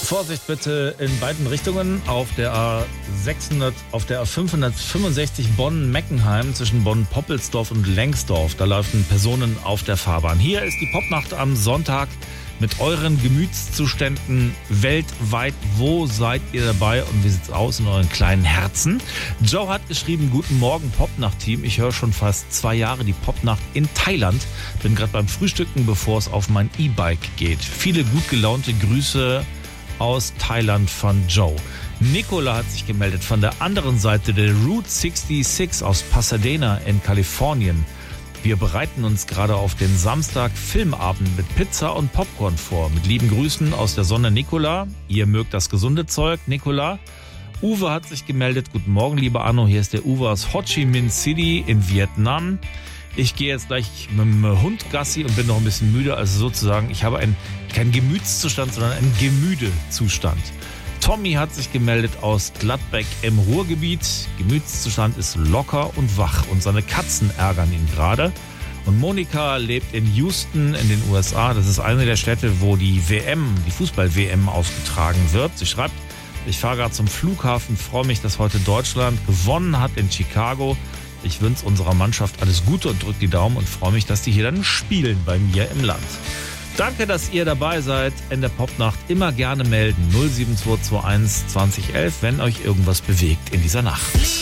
Vorsicht bitte in beiden Richtungen auf der A600, auf der A565 Bonn-Meckenheim zwischen Bonn-Poppelsdorf und Lengsdorf. Da laufen Personen auf der Fahrbahn. Hier ist die Popnacht am Sonntag mit euren Gemütszuständen weltweit. Wo seid ihr dabei und wie sieht's aus in euren kleinen Herzen? Joe hat geschrieben, guten Morgen Popnacht-Team. Ich höre schon fast 2 Jahre die Popnacht in Thailand. Bin gerade beim Frühstücken, bevor es auf mein E-Bike geht. Viele gut gelaunte Grüße aus Thailand von Joe. Nicola hat sich gemeldet von der anderen Seite der Route 66 aus Pasadena in Kalifornien. Wir bereiten uns gerade auf den Samstag Filmabend mit Pizza und Popcorn vor. Mit lieben Grüßen aus der Sonne, Nicola. Ihr mögt das gesunde Zeug, Nicola. Uwe hat sich gemeldet. Guten Morgen, lieber Arno. Hier ist der Uwe aus Ho Chi Minh City in Vietnam. Ich gehe jetzt gleich mit dem Hund Gassi und bin noch ein bisschen müde. Also sozusagen, ich habe keinen Gemütszustand, sondern einen Gemüdezustand. Tommy hat sich gemeldet aus Gladbeck im Ruhrgebiet. Gemütszustand ist locker und wach und seine Katzen ärgern ihn gerade. Und Monika lebt in Houston in den USA. Das ist eine der Städte, wo die Fußball-WM ausgetragen wird. Sie schreibt, ich fahre gerade zum Flughafen, freue mich, dass heute Deutschland gewonnen hat in Chicago. Ich wünsche unserer Mannschaft alles Gute und drücke die Daumen und freue mich, dass die hier dann spielen bei mir im Land. Danke, dass ihr dabei seid in der Popnacht. Immer gerne melden. 07221 2011, wenn euch irgendwas bewegt in dieser Nacht.